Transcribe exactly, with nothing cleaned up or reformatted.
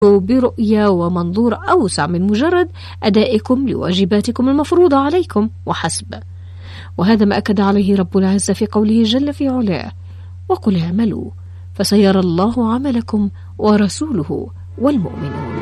برؤية ومنظور أوسع من مجرد أدائكم لواجباتكم المفروضة عليكم وحسب. وهذا ما أكد عليه رب العزة في قوله جل في علاه: وقل اعملوا فسيرى الله عملكم ورسوله والمؤمنون.